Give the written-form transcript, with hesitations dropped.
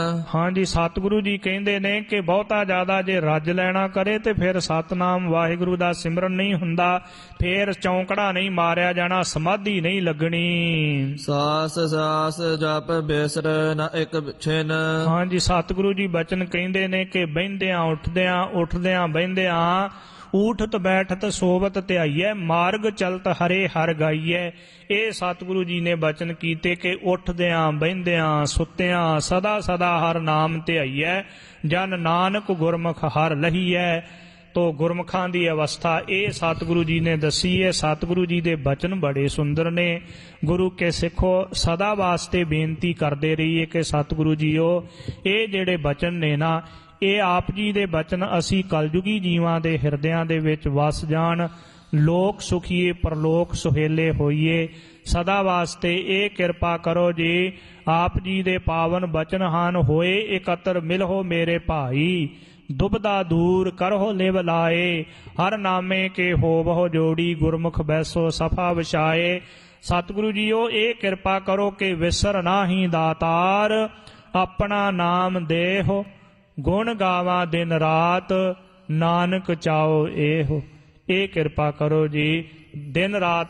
ਹਾਂਜੀ, ਸਤਿਗੁਰੂ ਜੀ ਕਹਿੰਦੇ ਨੇ ਕਿ ਬਹੁਤਾ ਜ਼ਿਆਦਾ ਜੇ ਰੱਜ ਲੈਣਾ ਕਰੇ ਤੇ ਫਿਰ ਸਤਨਾਮ ਵਾਹਿਗੁਰੂ ਦਾ ਸਿਮਰਨ ਨਹੀਂ ਹੁੰਦਾ, ਫਿਰ ਚੌਂਕੜਾ ਨਹੀਂ ਮਾਰਿਆ ਜਾਣਾ, ਸਮਾਧੀ ਨਹੀਂ ਲੱਗਣੀ। ਸਾਸ ਸਾਸ ਜਪ ਬਿਸਰ ਨ ਇੱਕ ਛਿਨ। ਹਾਂਜੀ, ਸਤਿਗੁਰੂ ਜੀ ਬਚਨ ਕਹਿੰਦੇ ਨੇ ਕਿ ਬਹਿੰਦਿਆਂ ਉੱਠਦਿਆਂ, ਉੱਠਦਿਆਂ ਬਹਿੰਦਿਆਂ, ਊਠਤ ਬੈਠਤ ਸੋਵਤ ਧਿਆਈਐ, ਮਾਰਗ ਚਲਤ ਹਰੇ ਹਰ ਗਾਈਐ। ਇਹ ਸਤਿਗੁਰੂ ਜੀ ਨੇ ਬਚਨ ਕੀਤੇ ਕਿ ਉੱਠਦਿਆਂ ਬਹਿੰਦਿਆਂ ਸੁੱਤਿਆਂ ਸਦਾ ਸਦਾ ਹਰ ਨਾਮ ਧਿਆਈਐ, ਜਨ ਨਾਨਕ ਗੁਰਮੁਖ ਹਰ ਲਹੀਐ। ਤੋ ਗੁਰਮੁਖਾਂ ਦੀ ਅਵਸਥਾ ਇਹ ਸਤਿਗੁਰੂ ਜੀ ਨੇ ਦੱਸੀ ਹੈ। ਸਤਿਗੁਰੂ ਜੀ ਦੇ ਬਚਨ ਬੜੇ ਸੁੰਦਰ ਨੇ। ਗੁਰੂ ਕੇ ਸਿੱਖੋ ਸਦਾ ਵਾਸਤੇ ਬੇਨਤੀ ਕਰਦੇ ਰਹੀਏ ਕਿ ਸਤਿਗੁਰੂ ਜੀਓ ਇਹ ਜਿਹੜੇ ਬਚਨ ਨੇ ਨਾ, ਇਹ ਆਪ ਜੀ ਦੇ ਬਚਨ ਅਸੀਂ ਕਲਯੁਗੀ ਜੀਵਾਂ ਦੇ ਹਿਰਦਿਆਂ ਦੇ ਵਿੱਚ ਵਸ ਜਾਣ, ਲੋਕ ਸੁਖੀਏ ਪਰਲੋਕ ਸੁਹੇਲੇ ਹੋਈਏ। ਸਦਾ ਵਾਸਤੇ ਇਹ ਕਿਰਪਾ ਕਰੋ ਜੀ। ਆਪ ਜੀ ਦੇ ਪਾਵਨ ਬਚਨ ਹਨ, ਹੋਏ ਇਕੱਤਰ ਮਿਲਹੋ ਮੇਰੇ ਭਾਈ, ਦੁਬਦਾ ਦੂਰ ਕਰੋ ਲਿਵ ਲਾਏ, ਹਰ ਨਾਮੇ ਕੇ ਹੋਵਹੁ ਜੋੜੀ, ਗੁਰਮੁਖ ਬੈਸੋ ਸਫਾ ਵਿਛਾਏ। ਸਤਿਗੁਰੂ ਜੀਓ ਇਹ ਕਿਰਪਾ ਕਰੋ ਕਿ ਵਿਸਰ ਨਾਹੀ ਦਾਤਾਰ, ਆਪਣਾ ਨਾਮ ਦੇਹੁ ਗੁਣ ਗਾਵਾਂ ਦਿਨ ਰਾਤ, ਨਾਨਕ ਚਾਓ ਇਹੋ। ਇਹ ਕਿਰਪਾ ਕਰੋ ਜੀ, ਦਿਨ ਰਾਤ